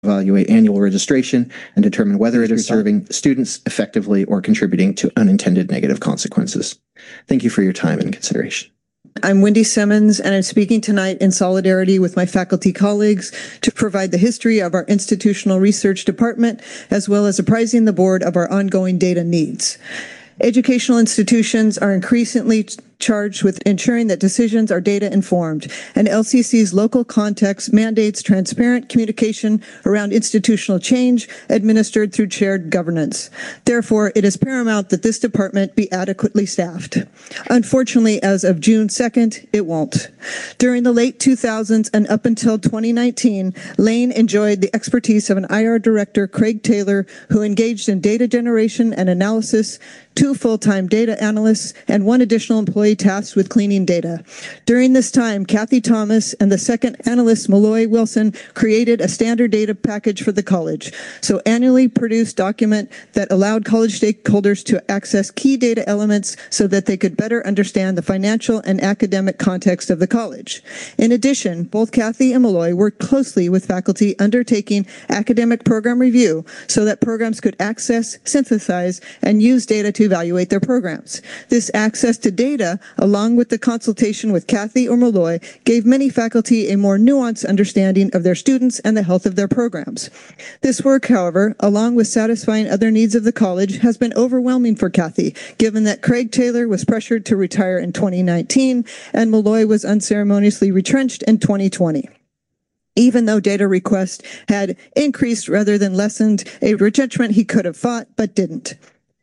evaluate annual registration and determine whether it is serving students effectively or contributing to unintended negative consequences. Thank you for your time and consideration. I'm Wendy Simmons, and I'm speaking tonight in solidarity with my faculty colleagues to provide the history of our institutional research department, as well as apprising the board of our ongoing data needs. Educational institutions are increasingly charged with ensuring that decisions are data informed, and LCC's local context mandates transparent communication around institutional change administered through shared governance. Therefore, it is paramount that this department be adequately staffed. Unfortunately, as of June 2nd, it won't. During the late 2000s and up until 2019, Lane enjoyed the expertise of an IR director, Craig Taylor, who engaged in data generation and analysis, 2 full-time data analysts, and 1 additional employee tasked with cleaning data. During this time, Kathy Thomas and the second analyst, Malloy Wilson, created a standard data package for the college. So annually produced document that allowed college stakeholders to access key data elements so that they could better understand the financial and academic context of the college. In addition, both Kathy and Malloy worked closely with faculty undertaking academic program review so that programs could access, synthesize, and use data to evaluate their programs. This access to data, along with the consultation with Kathy or Malloy, gave many faculty a more nuanced understanding of their students and the health of their programs. This work, however, along with satisfying other needs of the college, has been overwhelming for Kathy, given that Craig Taylor was pressured to retire in 2019 and Malloy was unceremoniously retrenched in 2020. Even though data requests had increased rather than lessened, a retrenchment he could have fought but didn't.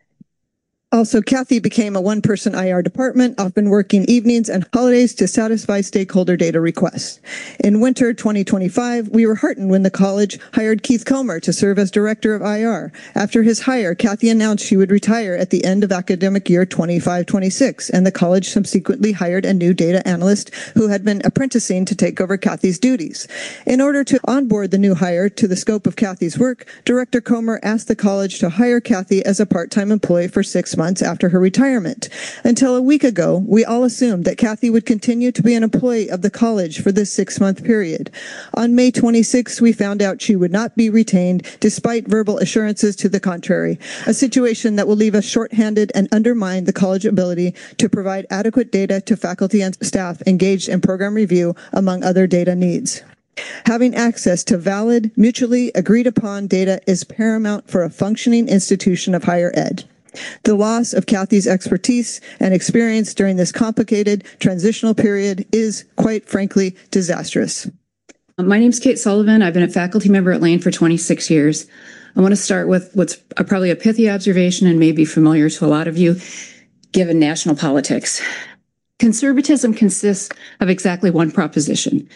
Also, Kathy became a one-person IR department, often working evenings and holidays to satisfy stakeholder data requests. In winter 2025, we were heartened when the college hired Keith Comer to serve as director of IR. After his hire, Kathy announced she would retire at the end of academic year 25-26, and the college subsequently hired a new data analyst who had been apprenticing to take over Kathy's duties. In order to onboard the new hire to the scope of Kathy's work, Director Comer asked the college to hire Kathy as a part-time employee for 6 months after her retirement. Until a week ago, we all assumed that Kathy would continue to be an employee of the college for this 6-month period. On May 26, we found out she would not be retained despite verbal assurances to the contrary, a situation that will leave us shorthanded and undermine the college's ability to provide adequate data to faculty and staff engaged in program review, among other data needs. Having access to valid, mutually agreed upon data is paramount for a functioning institution of higher ed. The loss of Kathy's expertise and experience during this complicated transitional period is, quite frankly, disastrous. My name is Kate Sullivan. I've been a faculty member at Lane for 26 years. I want to start with what's probably a pithy observation and may be familiar to a lot of you, given national politics. Conservatism consists of exactly one proposition.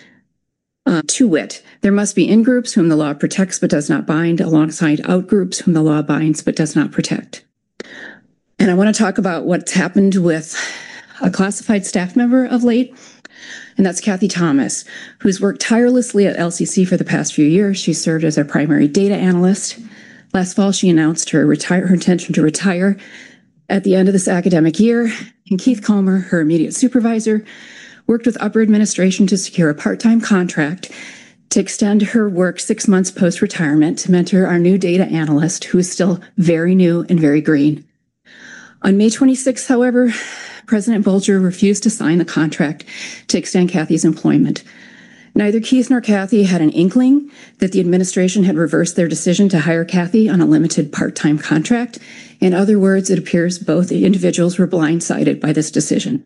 To wit, there must be in-groups whom the law protects but does not bind, alongside out-groups whom the law binds but does not protect. And I want to talk about what's happened with a classified staff member of late, and that's Kathy Thomas, who's worked tirelessly at LCC for the past few years. She served as our primary data analyst. Last fall, she announced her intention to retire at the end of this academic year, and Keith Comer, her immediate supervisor, worked with upper administration to secure a part-time contract to extend her work 6 months post-retirement to mentor our new data analyst, who is still very new and very green. On May 26th, however, President Bolger refused to sign the contract to extend Kathy's employment. Neither Keith nor Kathy had an inkling that the administration had reversed their decision to hire Kathy on a limited part-time contract. In other words, it appears both individuals were blindsided by this decision.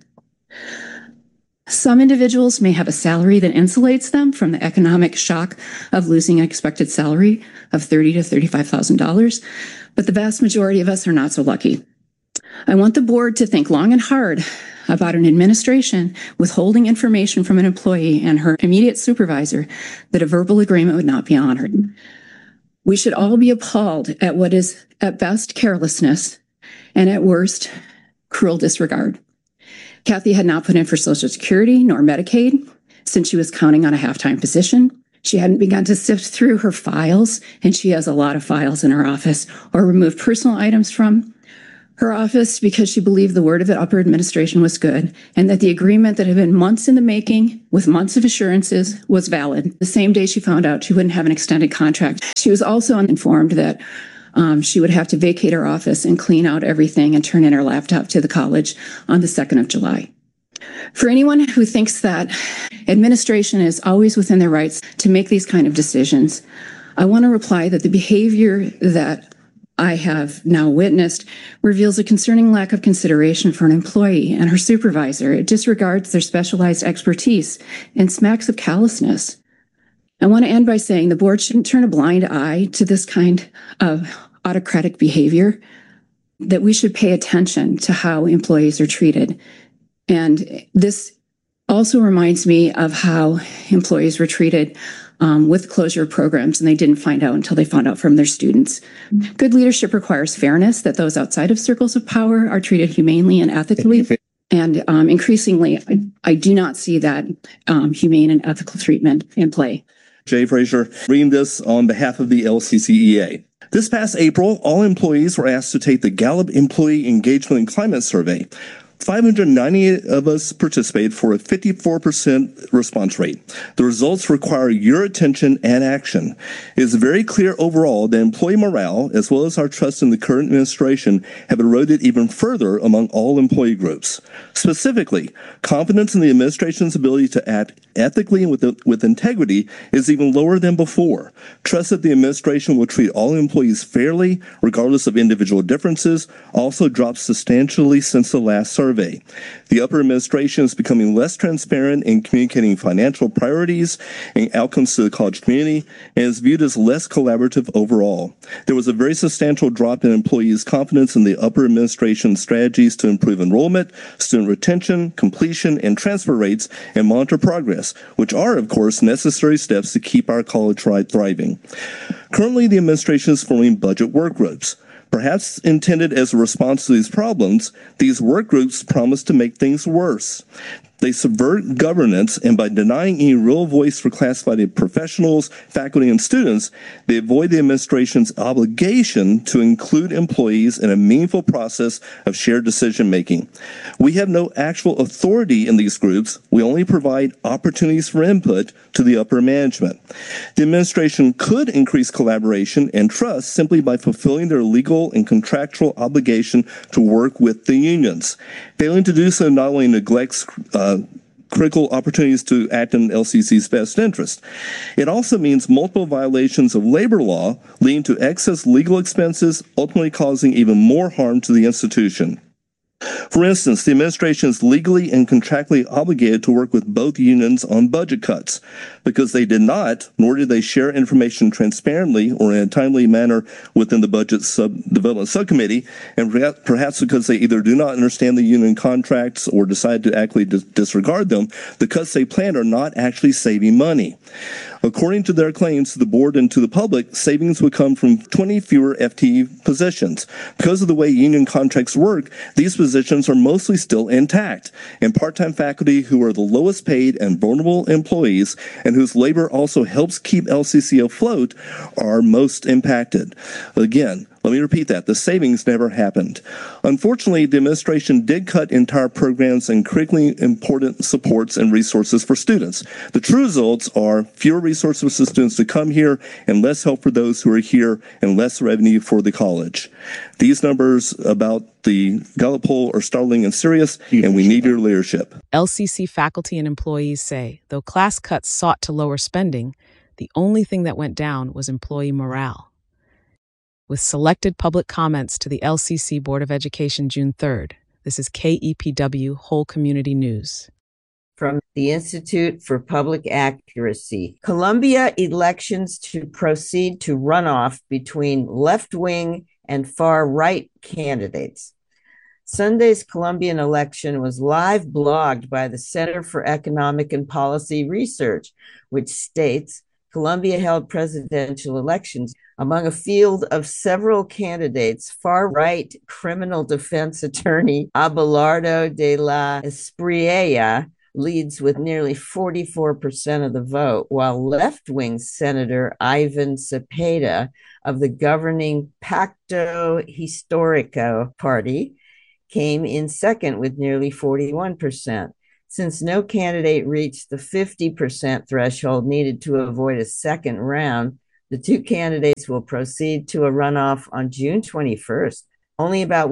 Some individuals may have a salary that insulates them from the economic shock of losing an expected salary of $30,000 to $35,000, but the vast majority of us are not so lucky. I want the board to think long and hard about an administration withholding information from an employee and her immediate supervisor that a verbal agreement would not be honored. We should all be appalled at what is at best carelessness and at worst cruel disregard. Kathy had not put in for Social Security nor Medicaid since she was counting on a half-time position. She hadn't begun to sift through her files, and she has a lot of files in her office, or removed personal items from Her office because she believed the word of the upper administration was good and that the agreement that had been months in the making with months of assurances was valid. The same day she found out she wouldn't have an extended contract. She was also informed that she would have to vacate her office and clean out everything and turn in her laptop to the college on the 2nd of July. For anyone who thinks that administration is always within their rights to make these kind of decisions, I want to reply that the behavior that I have now witnessed reveals a concerning lack of consideration for an employee and her supervisor. It disregards their specialized expertise and smacks of callousness. I want to end by saying the board shouldn't turn a blind eye to this kind of autocratic behavior, that we should pay attention to how employees are treated. And this also reminds me of how employees were treated with closure programs, and they didn't find out until they found out from their students. Good leadership requires fairness, that those outside of circles of power are treated humanely and ethically. And increasingly, I do not see that humane and ethical treatment in play. Jay Frazier, reading this on behalf of the LCCEA. This past April, all employees were asked to take the Gallup Employee Engagement and Climate Survey. 598 of us participated for a 54% response rate. The results require your attention and action. It is very clear overall that employee morale, as well as our trust in the current administration, have eroded even further among all employee groups. Specifically, confidence in the administration's ability to act ethically and with integrity is even lower than before. Trust that the administration will treat all employees fairly, regardless of individual differences, also dropped substantially since the last survey. The upper administration is becoming less transparent in communicating financial priorities and outcomes to the college community and is viewed as less collaborative overall. There was a very substantial drop in employees' confidence in the upper administration's strategies to improve enrollment, student retention, completion, and transfer rates, and monitor progress, which are, of course, necessary steps to keep our college thriving. Currently, the administration is forming budget work groups. Perhaps intended as a response to these problems, these work groups promise to make things worse. They subvert governance, and by denying any real voice for classified professionals, faculty, and students, they avoid the administration's obligation to include employees in a meaningful process of shared decision-making. We have no actual authority in these groups. We only provide opportunities for input to the upper management. The administration could increase collaboration and trust simply by fulfilling their legal and contractual obligation to work with the unions. Failing to do so not only neglects critical opportunities to act in LCC's best interest. It also means multiple violations of labor law, leading to excess legal expenses, ultimately causing even more harm to the institution. For instance, the administration is legally and contractually obligated to work with both unions on budget cuts. Because they did not, nor did they share information transparently or in a timely manner within the Budget Development Subcommittee, and perhaps because they either do not understand the union contracts or decide to actually disregard them, the cuts they planned are not actually saving money. According to their claims to the board and to the public, savings would come from 20 fewer FTE positions. Because of the way union contracts work, these positions are mostly still intact, and part-time faculty who are the lowest paid and vulnerable employees and whose labor also helps keep LCC afloat are most impacted. Again, let me repeat that. The savings never happened. Unfortunately, the administration did cut entire programs and critically important supports and resources for students. The true results are fewer resources for students to come here and less help for those who are here and less revenue for the college. These numbers about the Gallup poll are startling and serious, and we need your leadership. LCC faculty and employees say, though class cuts sought to lower spending, the only thing that went down was employee morale. With selected public comments to the LCC Board of Education June 3rd, this is KEPW Whole Community News. From the Institute for Public Accuracy, Columbia elections to proceed to runoff between left-wing and far-right candidates. Sunday's Columbian election was live blogged by the Center for Economic and Policy Research, which states Columbia held presidential elections among a field of several candidates. Far-right criminal defense attorney Abelardo de la Espriella leads with nearly 44% of the vote, while left-wing Senator Ivan Cepeda of the governing Pacto Histórico party came in second with nearly 41%. Since no candidate reached the 50% threshold needed to avoid a second round, the two candidates will proceed to a runoff on June 21st. Only about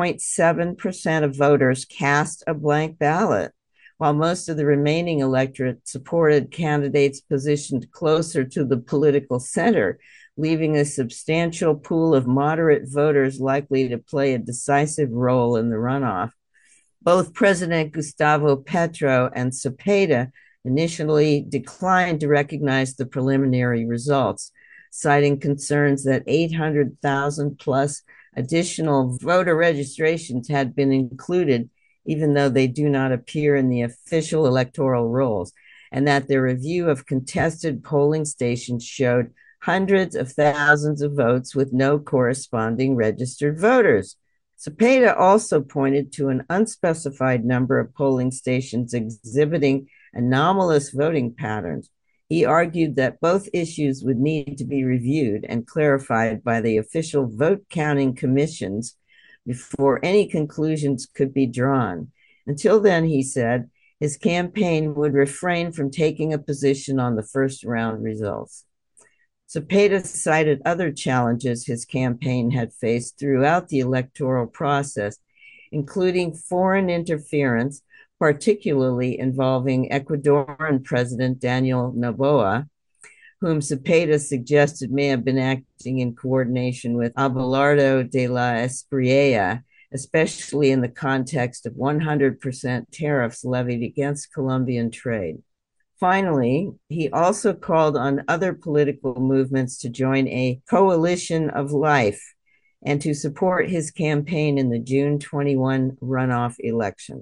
1.7% of voters cast a blank ballot, while most of the remaining electorate supported candidates positioned closer to the political center, leaving a substantial pool of moderate voters likely to play a decisive role in the runoff. Both President Gustavo Petro and Cepeda initially declined to recognize the preliminary results, citing concerns that 800,000 plus additional voter registrations had been included, even though they do not appear in the official electoral rolls, and that their review of contested polling stations showed hundreds of thousands of votes with no corresponding registered voters. Cepeda also pointed to an unspecified number of polling stations exhibiting anomalous voting patterns. He argued that both issues would need to be reviewed and clarified by the official vote counting commissions before any conclusions could be drawn. Until then, he said, his campaign would refrain from taking a position on the first round results. Cepeda cited other challenges his campaign had faced throughout the electoral process, including foreign interference, particularly involving Ecuadorian President Daniel Noboa, whom Cepeda suggested may have been acting in coordination with Abelardo de la Espriella, especially in the context of 100% tariffs levied against Colombian trade. Finally, he also called on other political movements to join a coalition of life and to support his campaign in the June 21 runoff election.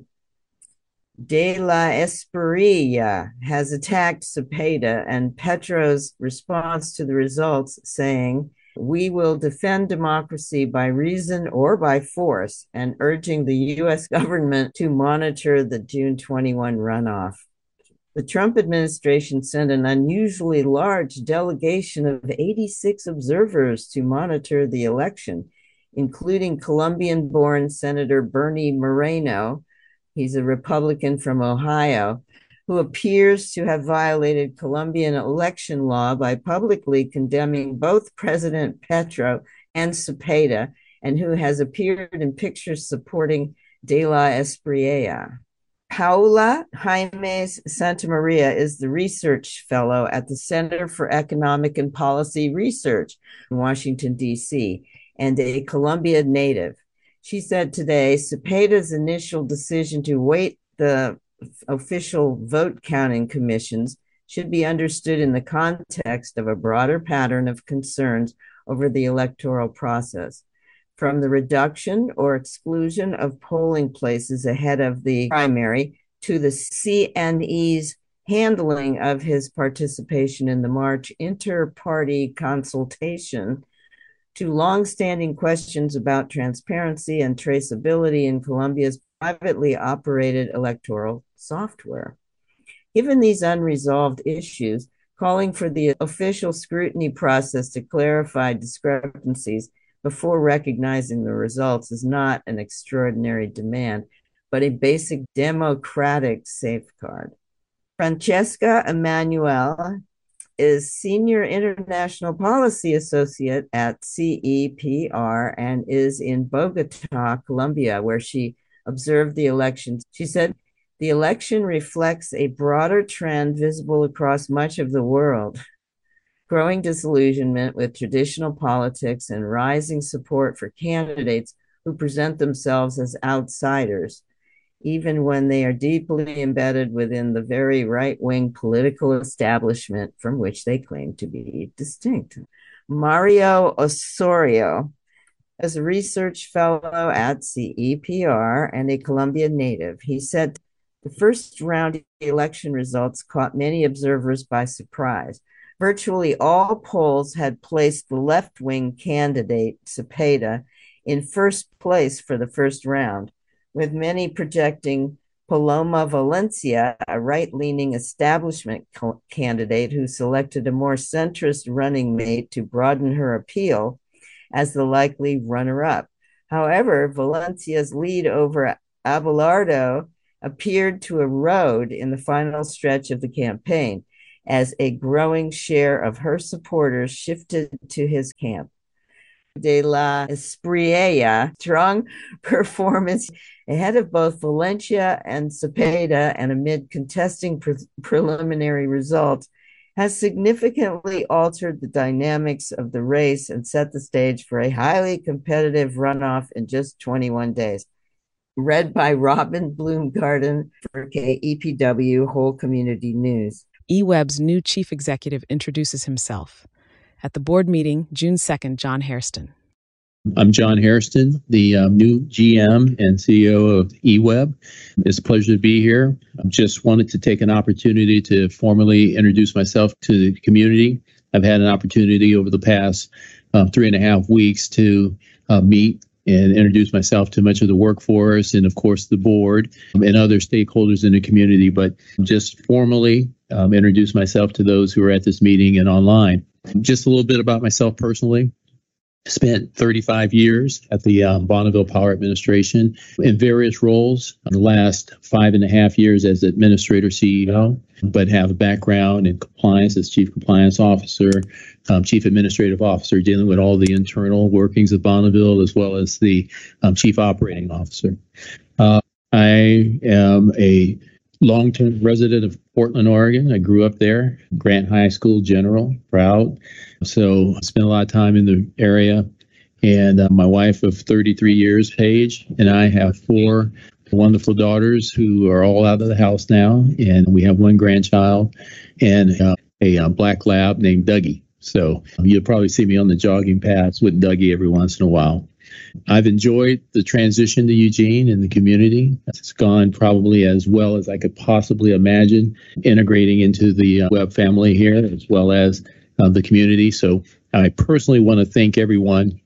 De la Espriella has attacked Cepeda and Petro's response to the results, saying, "We will defend democracy by reason or by force," and urging the U.S. government to monitor the June 21 runoff. The Trump administration sent an unusually large delegation of 86 observers to monitor the election, including Colombian-born Senator Bernie Moreno. He's a Republican from Ohio, who appears to have violated Colombian election law by publicly condemning both President Petro and Cepeda, and who has appeared in pictures supporting De la Espriella. Paula Jaimes Santamaria is the research fellow at the Center for Economic and Policy Research in Washington, D.C., and a Colombia native. She said today, Cepeda's initial decision to wait the official vote counting commissions should be understood in the context of a broader pattern of concerns over the electoral process, from the reduction or exclusion of polling places ahead of the primary to the CNE's handling of his participation in the March inter-party consultation, to longstanding questions about transparency and traceability in Colombia's privately operated electoral software. Given these unresolved issues, calling for the official scrutiny process to clarify discrepancies before recognizing the results is not an extraordinary demand, but a basic democratic safeguard. Francesca Emanuel is Senior International Policy Associate at CEPR and is in Bogota, Colombia, where she observed the elections. She said, "The election reflects a broader trend visible across much of the world. Growing disillusionment with traditional politics and rising support for candidates who present themselves as outsiders, even when they are deeply embedded within the very right-wing political establishment from which they claim to be distinct." Mario Osorio is a research fellow at CEPR and a Colombian native. He said the first round election results caught many observers by surprise. Virtually all polls had placed the left-wing candidate, Cepeda, in first place for the first round, with many projecting Paloma Valencia, a right-leaning establishment candidate who selected a more centrist running mate to broaden her appeal, as the likely runner-up. However, Valencia's lead over Abelardo appeared to erode in the final stretch of the campaign as a growing share of her supporters shifted to his camp. De la Espriella, strong performance ahead of both Valencia and Cepeda and amid contesting preliminary results, has significantly altered the dynamics of the race and set the stage for a highly competitive runoff in just 21 days. Read by Robin Bloomgarden for KEPW Whole Community News. eWeb's new chief executive introduces himself. At the board meeting, June 2nd, John Hairston. I'm John Hairston, the new GM and CEO of eWeb. It's a pleasure to be here. I just wanted to take an opportunity to formally introduce myself to the community. I've had an opportunity over the past 3.5 weeks to meet and introduce myself to much of the workforce and, of course, the board and other stakeholders in the community, but just formally introduce myself to those who are at this meeting and online. Just a little bit about myself personally. Spent 35 years at the Bonneville Power Administration in various roles. The last 5.5 years as administrator CEO, but have a background in compliance as chief compliance officer, chief administrative officer, dealing with all the internal workings of Bonneville, as well as the chief operating officer. I am a long-term resident of Portland, Oregon. I grew up there, Grant High School General, proud. So I spent a lot of time in the area. And my wife of 33 years, Paige, and I have 4 wonderful daughters who are all out of the house now. And we have 1 grandchild and a black lab named Dougie. So you'll probably see me on the jogging paths with Dougie every once in a while. I've enjoyed the transition to Eugene and the community. It's gone probably as well as I could possibly imagine, integrating into the Webb family here, as well as the community. So I personally want to thank everyone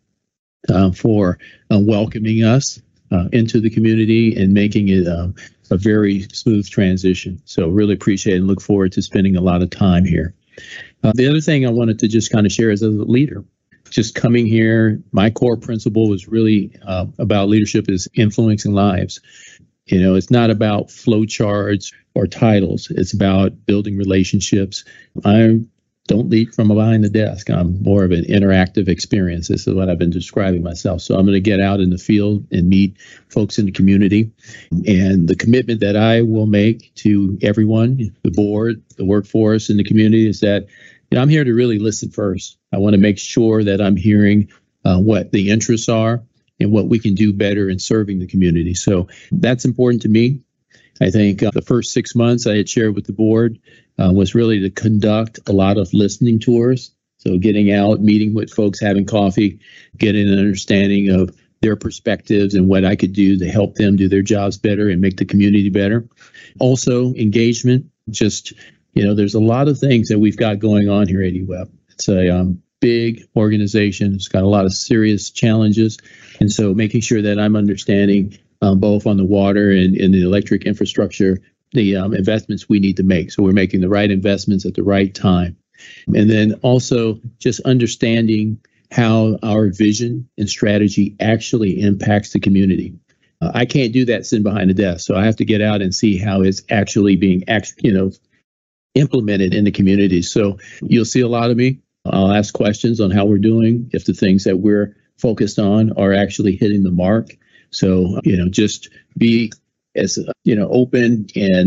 for welcoming us into the community and making it a very smooth transition. So really appreciate it and look forward to spending a lot of time here. The other thing I wanted to just kind of share as a leader, just coming here, my core principle was really about leadership is influencing lives. You know, it's not about flow charts or titles. It's about building relationships. I don't lead from behind the desk. I'm more of an interactive experience. This is what I've been describing myself. So I'm going to get out in the field and meet folks in the community. And the commitment that I will make to everyone, the board, the workforce, and the community is that I'm here to really listen first. I want to make sure that I'm hearing what the interests are and what we can do better in serving the community. So that's important to me. I think the first 6 months I had shared with the board was really to conduct a lot of listening tours. So getting out, meeting with folks, having coffee, getting an understanding of their perspectives and what I could do to help them do their jobs better and make the community better. Also, engagement, just, there's a lot of things that we've got going on here at eWeb. It's a big organization. It's got a lot of serious challenges. And so making sure that I'm understanding both on the water and in the electric infrastructure, the investments we need to make. So we're making the right investments at the right time. And then also just understanding how our vision and strategy actually impacts the community. I can't do that sitting behind a desk. So I have to get out and see how it's actually being implemented in the community. So you'll see a lot of me. I'll ask questions on how we're doing, if the things that we're focused on are actually hitting the mark. So, just be as, open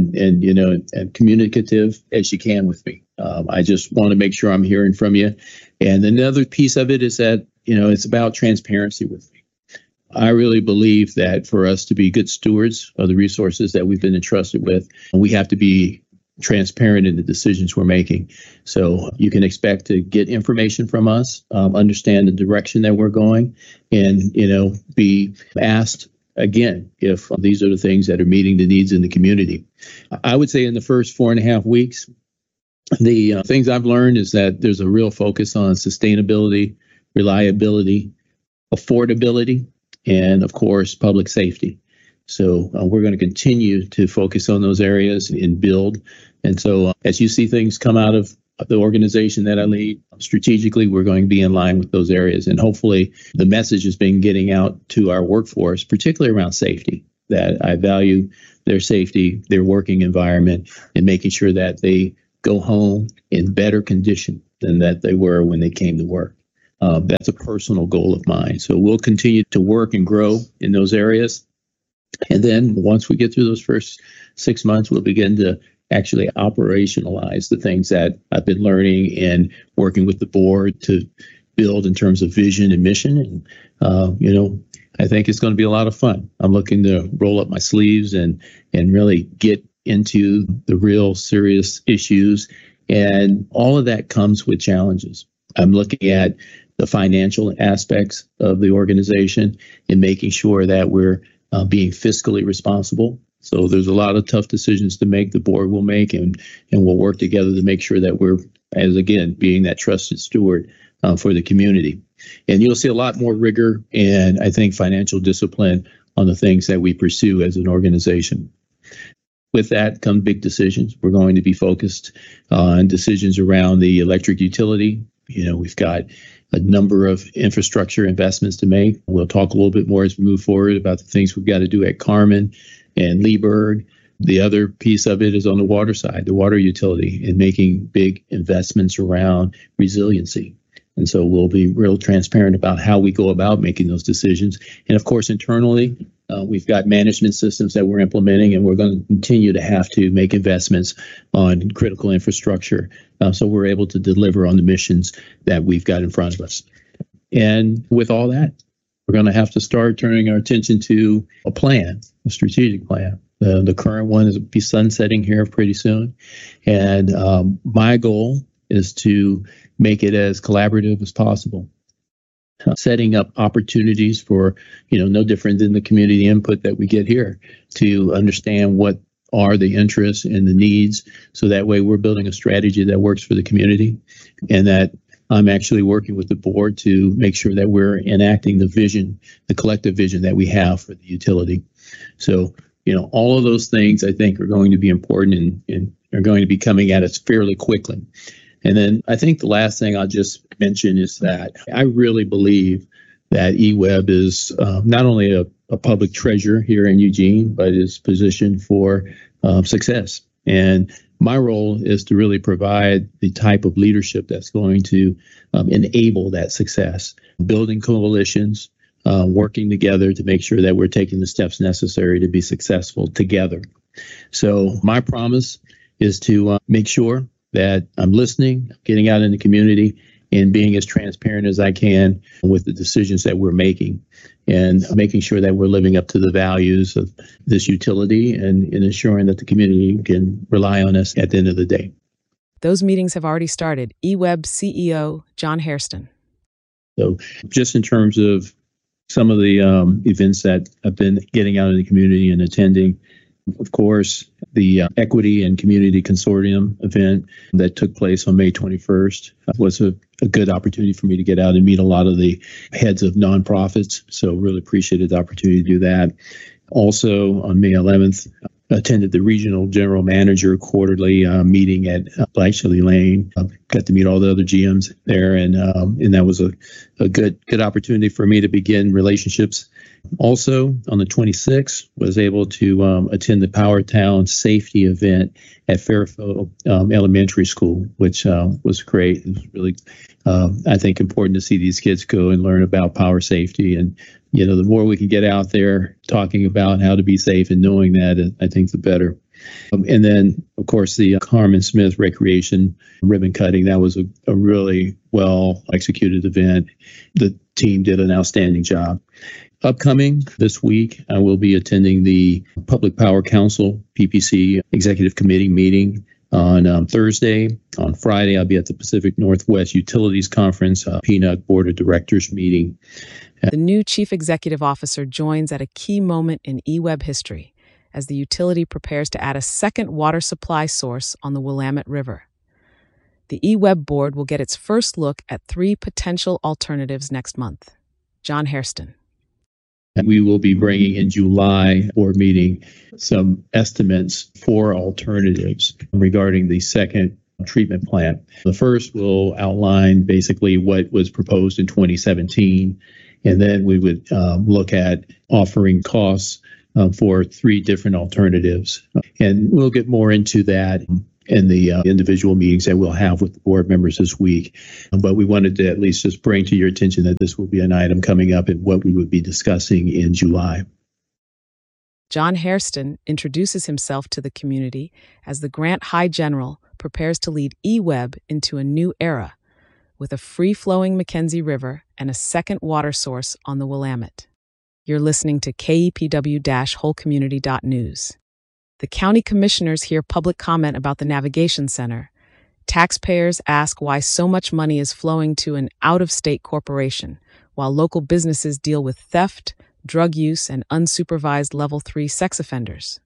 and communicative as you can with me. I just want to make sure I'm hearing from you. And another piece of it is that, it's about transparency with me. I really believe that for us to be good stewards of the resources that we've been entrusted with, we have to be transparent in the decisions we're making. So you can expect to get information from us, understand the direction that we're going, and, be asked again if these are the things that are meeting the needs in the community. I would say in the first 4.5 weeks, the things I've learned is that there's a real focus on sustainability, reliability, affordability, and of course, public safety. So we're going to continue to focus on those areas and build. And so as you see things come out of the organization that I lead, strategically, we're going to be in line with those areas. And hopefully the message has been getting out to our workforce, particularly around safety, that I value their safety, their working environment, and making sure that they go home in better condition than that they were when they came to work. That's a personal goal of mine. So we'll continue to work and grow in those areas. And then once we get through those first 6 months, we'll begin to actually operationalize the things that I've been learning and working with the board to build in terms of vision and mission. And, I think it's going to be a lot of fun. I'm looking to roll up my sleeves and really get into the real serious issues. And all of that comes with challenges. I'm looking at the financial aspects of the organization and making sure that we're being fiscally responsible. So there's a lot of tough decisions to make, the board will make, and we'll work together to make sure that we're, as again, being that trusted steward for the community. And you'll see a lot more rigor and I think financial discipline on the things that we pursue as an organization. With that come big decisions. We're going to be focused on decisions around the electric utility. We've got a number of infrastructure investments to make. We'll talk a little bit more as we move forward about the things we've got to do at Carmen and Leesburg. The other piece of it is on the water side, the water utility, and making big investments around resiliency. And so we'll be real transparent about how we go about making those decisions. And of course, internally, we've got management systems that we're implementing, and we're going to continue to have to make investments on critical infrastructure so we're able to deliver on the missions that we've got in front of us. And with all that, we're going to have to start turning our attention to a plan, a strategic plan. The current one is be sunsetting here pretty soon. And my goal is to make it as collaborative as possible. Setting up opportunities for, no different than the community input that we get here, to understand what are the interests and the needs. So that way we're building a strategy that works for the community, and that I'm actually working with the board to make sure that we're enacting the vision, the collective vision that we have for the utility. So, all of those things I think are going to be important and are going to be coming at us fairly quickly. And then I think the last thing I'll just mention is that I really believe that eWeb is not only a public treasure here in Eugene, but is positioned for success. And my role is to really provide the type of leadership that's going to enable that success, building coalitions, working together to make sure that we're taking the steps necessary to be successful together. So my promise is to make sure that I'm listening, getting out in the community, and being as transparent as I can with the decisions that we're making, and making sure that we're living up to the values of this utility and ensuring that the community can rely on us at the end of the day. Those meetings have already started. eWeb CEO John Hairston. So just in terms of some of the events that I've been getting out in the community and attending, of course, the Equity and Community Consortium event that took place on May 21st was a good opportunity for me to get out and meet a lot of the heads of nonprofits. So really appreciated the opportunity to do that. Also on May 11th, attended the Regional General Manager quarterly meeting at Blatchley Lane. Got to meet all the other GMs there, and that was a good opportunity for me to begin relationships. Also, on the 26th, was able to attend the Powertown Safety event at Fairfield Elementary School, which was great. It was really, I think, important to see these kids go and learn about power safety. And, the more we can get out there talking about how to be safe and knowing that, I think the better. And then, of course, the Carmen Smith Recreation ribbon cutting, that was a really well executed event. The team did an outstanding job. Upcoming this week, I will be attending the Public Power Council, PPC Executive Committee meeting on Thursday. On Friday, I'll be at the Pacific Northwest Utilities Conference, PNUC Board of Directors meeting. The new Chief Executive Officer joins at a key moment in eWeb history as the utility prepares to add a second water supply source on the Willamette River. The eWeb board will get its first look at 3 potential alternatives next month. John Hairston. And we will be bringing in July board meeting some estimates for alternatives regarding the second treatment plant. The first will outline basically what was proposed in 2017, and then we would look at offering costs for 3 different alternatives. And we'll get more into that in the individual meetings that we'll have with the board members this week. But we wanted to at least just bring to your attention that this will be an item coming up and what we would be discussing in July. John Hairston introduces himself to the community as the Grant High General prepares to lead eWeb into a new era with a free-flowing Mackenzie River and a second water source on the Willamette. You're listening to KEPW-wholecommunity.news. The county commissioners hear public comment about the Navigation Center. Taxpayers ask why so much money is flowing to an out-of-state corporation, while local businesses deal with theft, drug use, and unsupervised Level 3 sex offenders.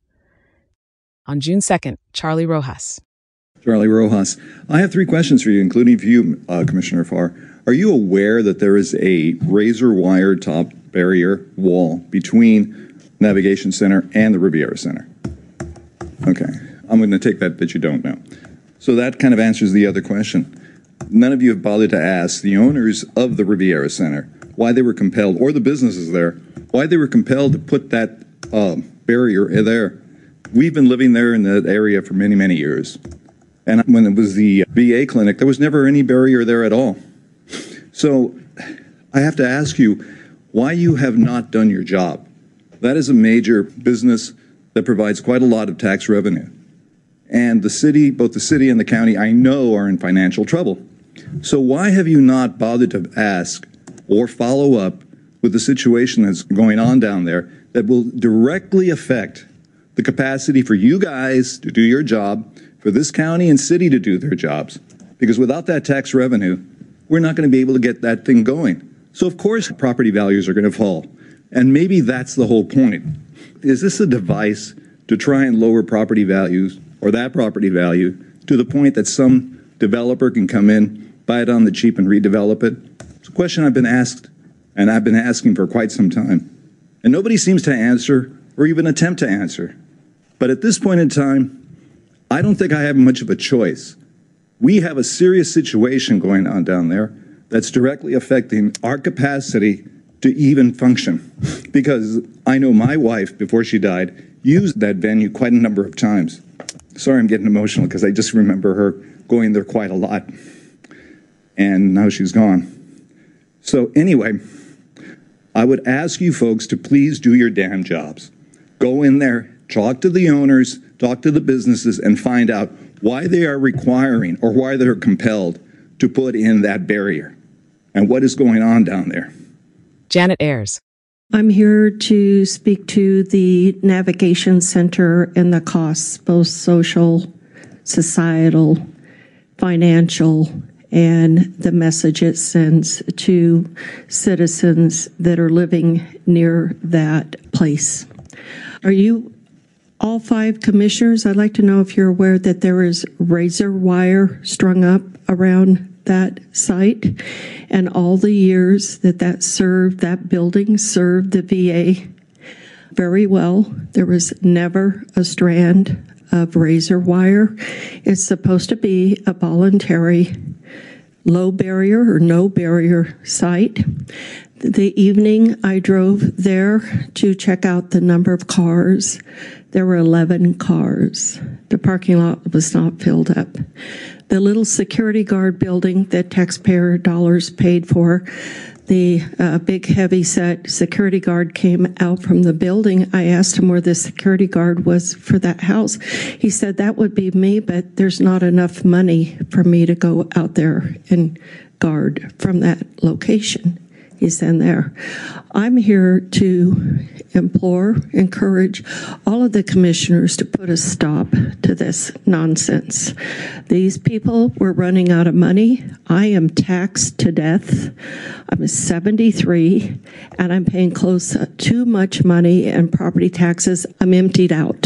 On June 2nd, Charlie Rojas. Charlie Rojas. I have 3 questions for you, including for you, Commissioner Farr. Are you aware that there is a razor wire top barrier wall between Navigation Center and the Riviera Center? Okay, I'm going to take that you don't know. So that kind of answers the other question. None of you have bothered to ask the owners of the Riviera Center why they were compelled, or the businesses there, why they were compelled to put that barrier there. We've been living there in that area for many, many years. And when it was the VA clinic, there was never any barrier there at all. So I have to ask you why you have not done your job. That is a major business that provides quite a lot of tax revenue. And the city, both the city and the county, I know are in financial trouble. So why have you not bothered to ask or follow up with the situation that's going on down there that will directly affect the capacity for you guys to do your job, for this county and city to do their jobs? Because without that tax revenue, we're not going to be able to get that thing going. So of course, property values are going to fall. And maybe that's the whole point. Is this a device to try and lower property values, or that property value, to the point that some developer can come in, buy it on the cheap and redevelop it? It's a question I've been asked, and I've been asking for quite some time. And nobody seems to answer or even attempt to answer. But at this point in time, I don't think I have much of a choice. We have a serious situation going on down there that's directly affecting our capacity to even function. Because I know my wife, before she died, used that venue quite a number of times. Sorry, I'm getting emotional because I just remember her going there quite a lot. And now she's gone. So anyway, I would ask you folks to please do your damn jobs. Go in there, talk to the owners, talk to the businesses, and find out why they are requiring or why they're compelled to put in that barrier and what is going on down there. Janet Ayers. I'm here to speak to the Navigation Center and the costs, both social, societal, financial, and the message it sends to citizens that are living near that place. Are you all 5 commissioners? I'd like to know if you're aware that there is razor wire strung up around that site, and all the years that that building served the VA very well. There was never a strand of razor wire. It's supposed to be a voluntary low barrier or no barrier site. The evening I drove there to check out the number of cars, there were 11 cars. The parking lot was not filled up. The little security guard building that taxpayer dollars paid for, the big heavy-set security guard came out from the building. I asked him where the security guard was for that house. He said, that would be me, but there's not enough money for me to go out there and guard from that location. He's in there. I'm here to encourage all of the commissioners to put a stop to this nonsense. These people were running out of money. I am taxed to death. I'm 73, and I'm paying close to too much money in property taxes. I'm emptied out.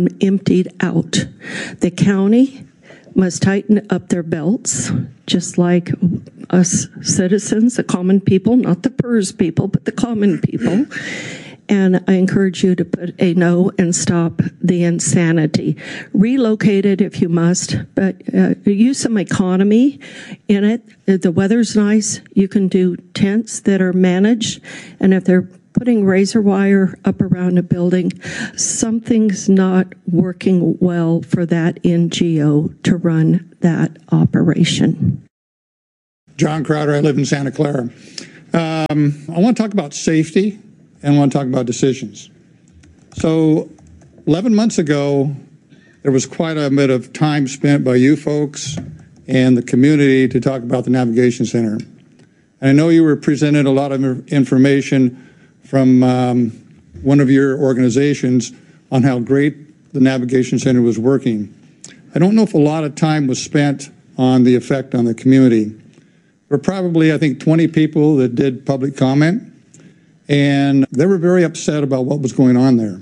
The county must tighten up their belts, just like us citizens, the common people, not the PERS people, but the common people, And I encourage you to put a no and stop the insanity. Relocate it if you must, but use some economy in it. If the weather's nice, you can do tents that are managed. And if they're putting razor wire up around a building, something's not working well for that NGO to run that operation. John Crowder, I live in Santa Clara. I want to talk about safety and I want to talk about decisions. So 11 months ago, there was quite a bit of time spent by you folks and the community to talk about the Navigation Center. And I know you were presented a lot of information from one of your organizations on how great the Navigation Center was working. I don't know if a lot of time was spent on the effect on the community. There were probably, I think, 20 people that did public comment, and they were very upset about what was going on there.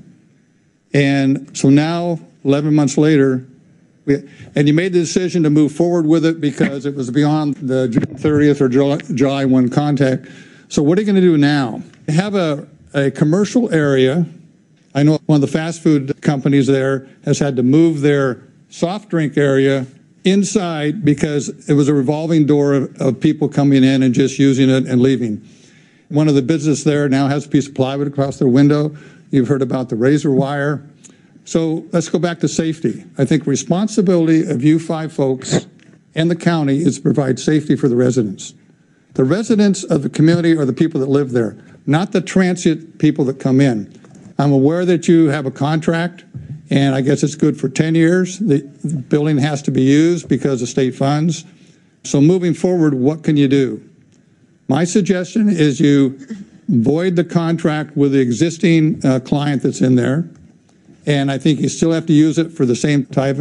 And so now, 11 months later, and you made the decision to move forward with it because it was beyond the June 30th or July 1 contact. So what are you going to do now? You have a commercial area. I know one of the fast food companies there has had to move their soft drink area inside because it was a revolving door of people coming in and just using it and leaving. One of the business there now has a piece of plywood across their window. You've heard about the razor wire. So let's go back to safety. I think responsibility of you five folks and the county is to provide safety for the residents. The residents of the community are the people that live there, not the transient people that come in. I'm aware that you have a contract, and I guess it's good for 10 years. The building has to be used because of state funds. So moving forward, what can you do? My suggestion is you void the contract with the existing client that's in there, and I think you still have to use it for the same type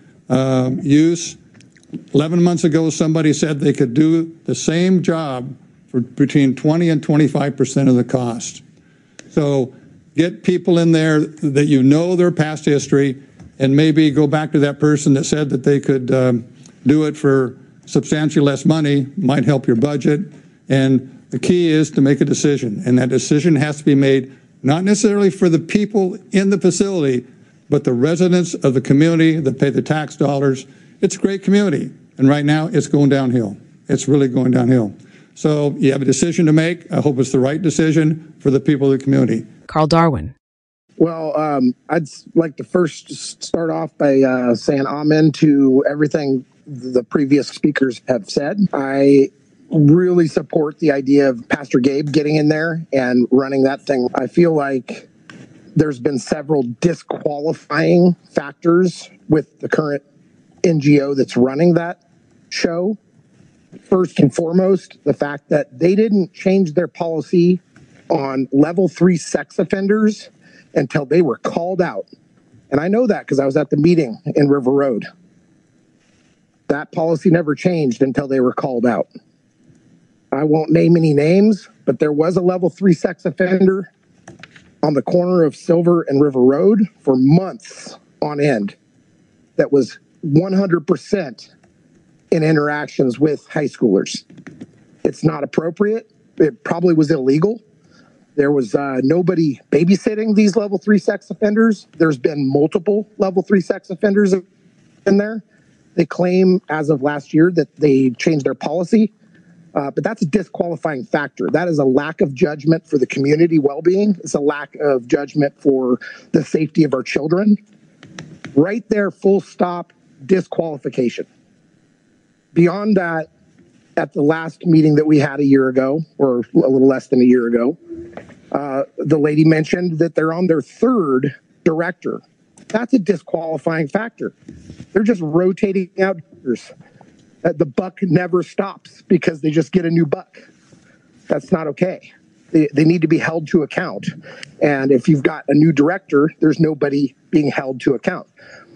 of use. 11 months ago, somebody said they could do the same job for between 20 and 25% of the cost. So get people in there that you know their past history, and maybe go back to that person that said that they could do it for substantially less money, might help your budget. And the key is to make a decision, and that decision has to be made not necessarily for the people in the facility, but the residents of the community that pay the tax dollars. It's a great community, and right now it's going downhill. It's really going downhill. So you have a decision to make. I hope it's the right decision for the people of the community. Carl Darwin. Well, I'd like to first start off by saying amen to everything the previous speakers have said. I really support the idea of Pastor Gabe getting in there and running that thing. I feel like there's been several disqualifying factors with the current NGO that's running that show. First and foremost, the fact that they didn't change their policy on level 3 sex offenders until they were called out. And I know that because I was at the meeting in River Road. That policy never changed until they were called out. I won't name any names, but there was a level 3 sex offender on the corner of Silver and River Road for months on end that was 100% in interactions with high schoolers. It's not appropriate. It probably was illegal. There was nobody babysitting these level 3 sex offenders. There's been multiple level 3 sex offenders in there. They claim as of last year that they changed their policy. But that's a disqualifying factor. That is a lack of judgment for the community well-being. It's a lack of judgment for the safety of our children. Right there, full stop, disqualification. Beyond that, at the last meeting that we had a year ago, or a little less than a year ago, the lady mentioned that they're on their third director. That's a disqualifying factor. They're just rotating out directors. The buck never stops because they just get a new buck. That's not okay. They need to be held to account. And if you've got a new director, there's nobody being held to account.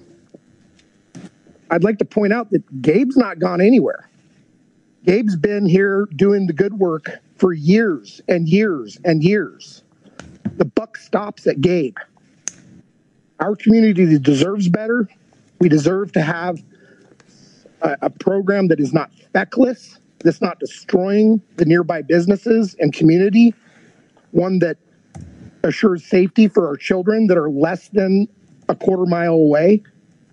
I'd like to point out that Gabe's not gone anywhere. Gabe's been here doing the good work for years and years and years. The buck stops at Gabe. Our community deserves better. We deserve to have a program that is not feckless, that's not destroying the nearby businesses and community, one that assures safety for our children that are less than a quarter mile away.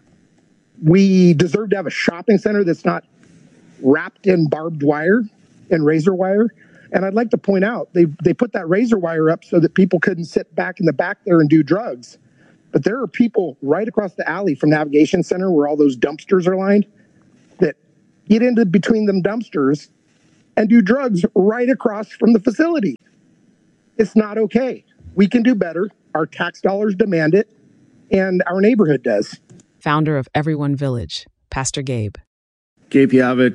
We deserve to have a shopping center that's not wrapped in barbed wire and razor wire. And I'd like to point out, they put that razor wire up so that people couldn't sit back in the back there and do drugs. But there are people right across the alley from Navigation Center where all those dumpsters are lined that get into between them dumpsters and do drugs right across from the facility. It's not okay. We can do better. Our tax dollars demand it, and our neighborhood does. Founder of Everyone Village, Pastor Gabe. Gabe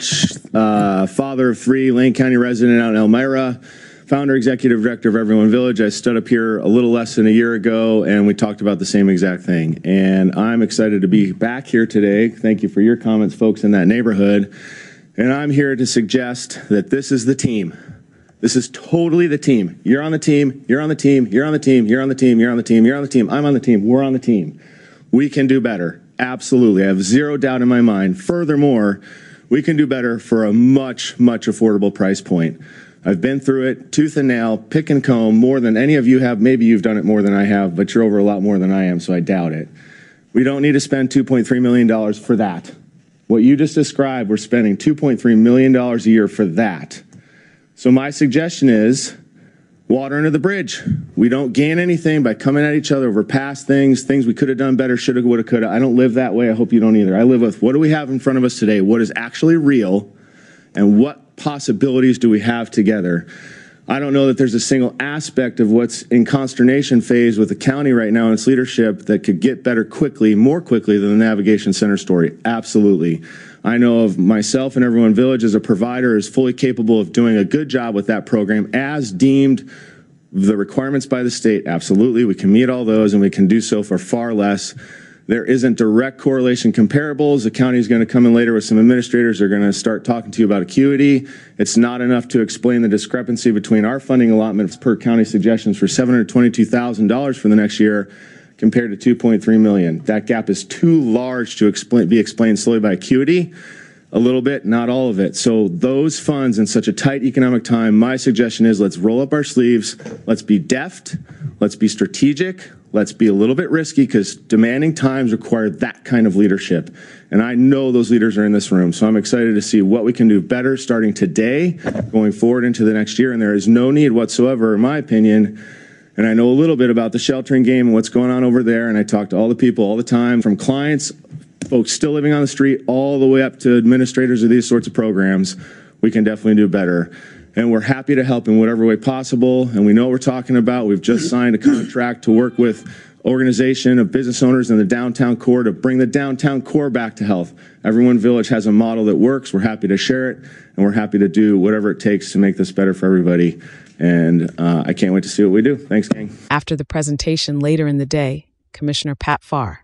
Piavich, father of three, Lane County resident out in Elmira, founder, executive director of Everyone Village. I stood up here a little less than a year ago, and we talked about the same exact thing. And I'm excited to be back here today. Thank you for your comments, folks in that neighborhood. And I'm here to suggest that this is the team. This is totally the team. You're on the team, you're on the team, you're on the team, you're on the team, you're on the team, you're on the team, I'm on the team, we're on the team. We can do better. Absolutely. I have zero doubt in my mind. Furthermore, we can do better for a much, much affordable price point. I've been through it tooth and nail, pick and comb, more than any of you have. Maybe you've done it more than I have, but you're over a lot more than I am, so I doubt it. We don't need to spend $2.3 million for that. What you just described, we're spending $2.3 million a year for that. So my suggestion is water under the bridge. We don't gain anything by coming at each other over past things we could have done better, should have, would have, could have. I don't live that way. I hope you don't either. I live with what do we have in front of us today? What is actually real? And what possibilities do we have together? I don't know that there's a single aspect of what's in consternation phase with the county right now and its leadership that could get better quickly, more quickly than the Navigation Center story. Absolutely. I know of myself and Everyone Village as a provider is fully capable of doing a good job with that program as deemed the requirements by the state. Absolutely. We can meet all those and we can do so for far less. There isn't direct correlation comparables. The county is going to come in later with some administrators who are going to start talking to you about acuity. It's not enough to explain the discrepancy between our funding allotments per county suggestions for $722,000 for the next year compared to $2.3 million. That gap is too large to be explained solely by acuity. A little bit, not all of it. So those funds in such a tight economic time, my suggestion is let's roll up our sleeves. Let's be deft. Let's be strategic. Let's be a little bit risky because demanding times require that kind of leadership. And I know those leaders are in this room. So I'm excited to see what we can do better starting today, going forward into the next year. And there is no need whatsoever, in my opinion. And I know a little bit about the sheltering game and what's going on over there. And I talk to all the people all the time, from clients, folks still living on the street, all the way up to administrators of these sorts of programs. We can definitely do better. And we're happy to help in whatever way possible. And we know what we're talking about. We've just signed a contract to work with organization of business owners in the downtown core to bring the downtown core back to health. Everyone Village has a model that works. We're happy to share it. And we're happy to do whatever it takes to make this better for everybody. And I can't wait to see what we do. Thanks, gang. After the presentation later in the day, Commissioner Pat Farr.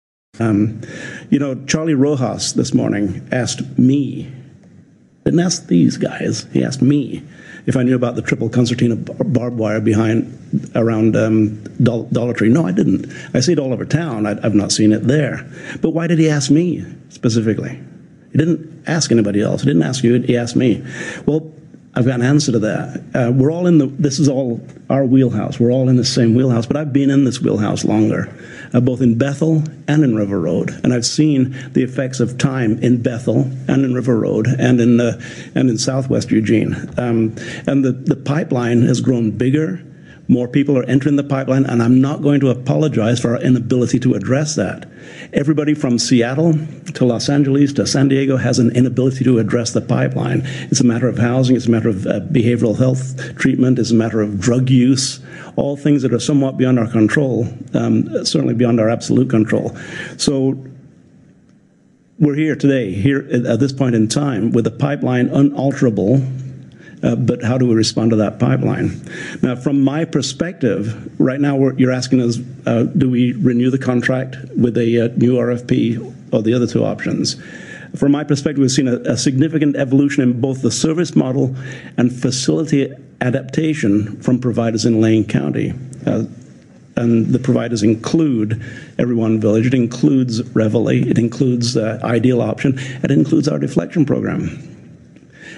Charlie Rojas this morning asked me, didn't ask these guys, he asked me if I knew about the triple concertina barbed wire around Dollar Tree. No, I didn't. I see it all over town. I've not seen it there. But why did he ask me specifically? He didn't ask anybody else. He didn't ask you, he asked me. Well, I've got an answer to that. We're all this is all our wheelhouse. We're all in the same wheelhouse, but I've been in this wheelhouse longer, both in Bethel and in River Road. And I've seen the effects of time in Bethel and in River Road and in Southwest Eugene. And the pipeline has grown bigger. More people are entering the pipeline, and I'm not going to apologize for our inability to address that. Everybody from Seattle to Los Angeles to San Diego has an inability to address the pipeline. It's a matter of housing, it's a matter of behavioral health treatment, it's a matter of drug use, all things that are somewhat beyond our control, certainly beyond our absolute control. So we're here today, here at this point in time, with the pipeline unalterable. But how do we respond to that pipeline? Now, from my perspective, right now you're asking us, do we renew the contract with a new RFP or the other two options? From my perspective, we've seen a significant evolution in both the service model and facility adaptation from providers in Lane County. And the providers include Everyone Village, it includes Reveille, it includes Ideal Option, and it includes our deflection program.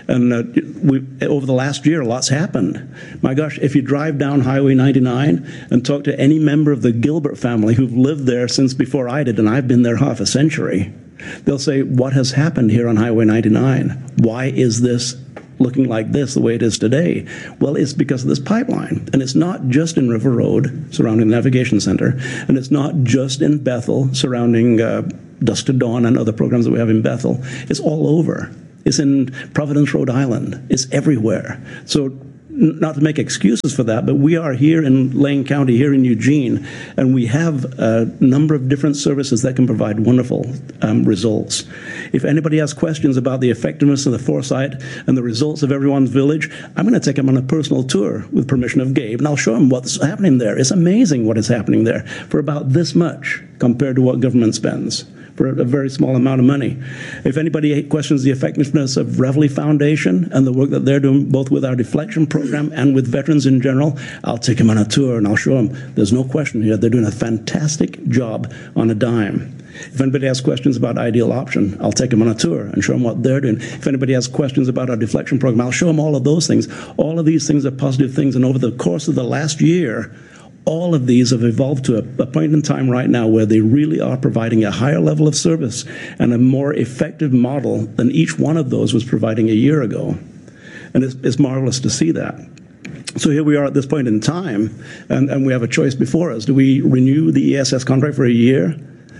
And over the last year, lots happened. My gosh, if you drive down Highway 99 and talk to any member of the Gilbert family who've lived there since before I did, and I've been there half a century, they'll say, what has happened here on Highway 99? Why is this looking like this the way it is today? Well, it's because of this pipeline. And it's not just in River Road surrounding the Navigation Center, and it's not just in Bethel surrounding Dusk to Dawn and other programs that we have in Bethel. It's all over. It's in Providence, Rhode Island. It's everywhere. So not to make excuses for that, but we are here in Lane County, here in Eugene, and we have a number of different services that can provide wonderful results. If anybody has questions about the effectiveness and the foresight and the results of Everyone's Village, I'm going to take them on a personal tour with permission of Gabe, and I'll show them what's happening there. It's amazing what is happening there for about this much compared to what government spends, for a very small amount of money. If anybody questions the effectiveness of Reveille Foundation and the work that they're doing both with our deflection program and with veterans in general, I'll take them on a tour and I'll show them. There's no question here. They're doing a fantastic job on a dime. If anybody has questions about Ideal Option, I'll take them on a tour and show them what they're doing. If anybody has questions about our deflection program, I'll show them all of those things. All of these things are positive things, and over the course of the last year, all of these have evolved to a point in time right now where they really are providing a higher level of service and a more effective model than each one of those was providing a year ago. And it's marvelous to see that. So here we are at this point in time, and we have a choice before us. Do we renew the ESS contract for a year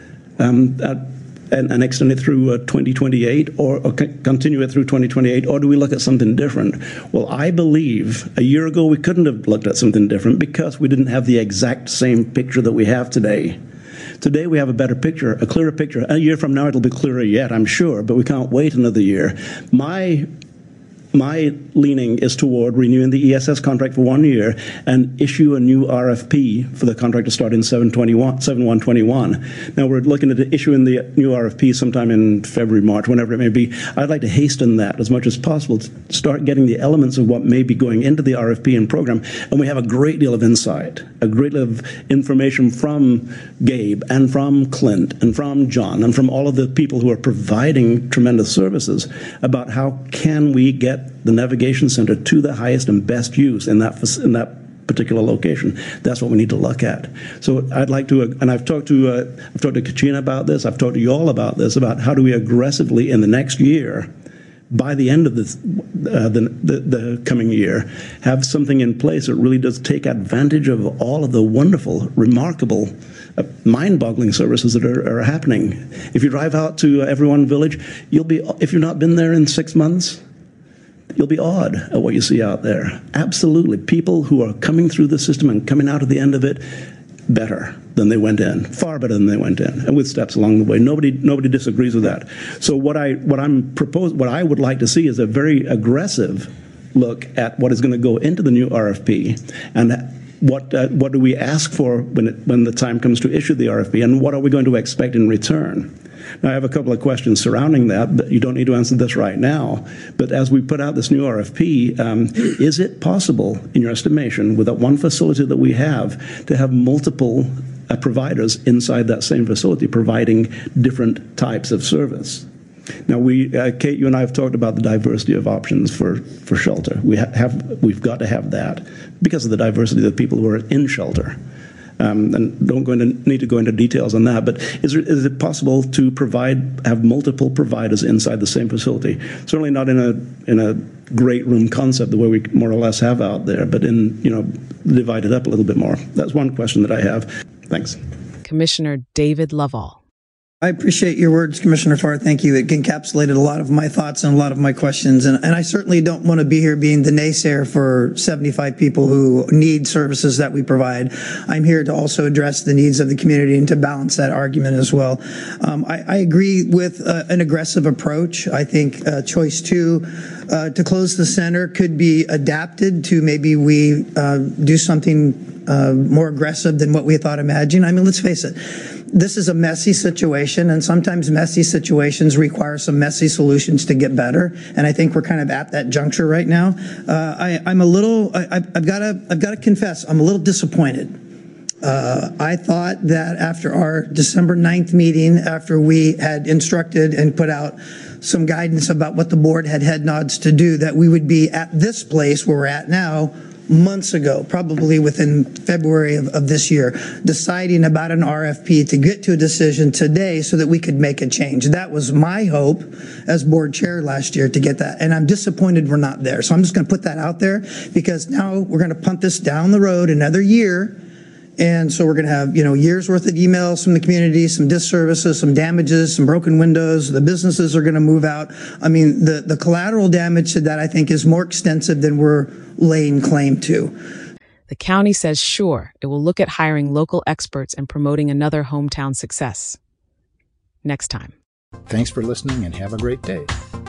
and extend it through 2028 or continue it through 2028, or do we look at something different? Well, I believe a year ago we couldn't have looked at something different because we didn't have the exact same picture that we have today. Today we have a better picture, a clearer picture. A year from now it'll be clearer yet, I'm sure, but we can't wait another year. My leaning is toward renewing the ESS contract for 1 year and issue a new RFP for the contract to start in 7/1/21. Now we're looking at issuing the new RFP sometime in February, March, whenever it may be. I'd like to hasten that as much as possible to start getting the elements of what may be going into the RFP and program. And we have a great deal of insight, a great deal of information from Gabe and from Clint and from John and from all of the people who are providing tremendous services about how can we get the Navigation Center to the highest and best use in that particular location. That's what we need to look at. So I'd like to, and I've talked to Kachina about this. I've talked to you all about this, about how do we aggressively in the next year, by the end of this, the coming year, have something in place that really does take advantage of all of the wonderful, remarkable, mind-boggling services that are happening. If you drive out to Everyone Village, you'll be, if you've not been there in 6 months, you'll be awed at what you see out there. Absolutely. People who are coming through the system and coming out at the end of it better than they went in, far better than they went in, and with steps along the way. Nobody disagrees with that. So what I would like to see is a very aggressive look at what is going to go into the new RFP, and what do we ask for when the time comes to issue the RFP, and what are we going to expect in return? Now, I have a couple of questions surrounding that, but you don't need to answer this right now. But as we put out this new RFP, is it possible, in your estimation, with that one facility that we have, to have multiple providers inside that same facility providing different types of service? Now, Kate, you and I have talked about the diversity of options for shelter. We've got to have that because of the diversity of the people who are in shelter. And don't need to go into details on that, but is it possible to have multiple providers inside the same facility? Certainly not in a great room concept the way we more or less have out there, but divide it up a little bit more. That's one question that I have. Thanks. Commissioner David Lovall. I appreciate your words, Commissioner Farr. Thank you. It encapsulated a lot of my thoughts and a lot of my questions. And I certainly don't want to be here being the naysayer for 75 people who need services that we provide. I'm here to also address the needs of the community and to balance that argument as well. I agree with an aggressive approach. I think choice 2 to close the center could be adapted to maybe we do something more aggressive than what we thought imagined. I mean, let's face it. This is a messy situation, and sometimes messy situations require some messy solutions to get better. And I think we're kind of at that juncture right now. I've got to confess, I'm a little disappointed. I thought that after our December 9th meeting, after we had instructed and put out some guidance about what the board had head nods to do, that we would be at this place where we're at now months ago, probably within February of this year, deciding about an RFP to get to a decision today so that we could make a change. That was my hope as board chair last year, to get that. And I'm disappointed we're not there. So I'm just going to put that out there, because now we're going to punt this down the road another year. And so we're going to have, years worth of emails from the community, some disservices, some damages, some broken windows. The businesses are going to move out. I mean, the collateral damage to that, I think, is more extensive than we're laying claim to. The county says, sure, it will look at hiring local experts and promoting another hometown success. Next time. Thanks for listening and have a great day.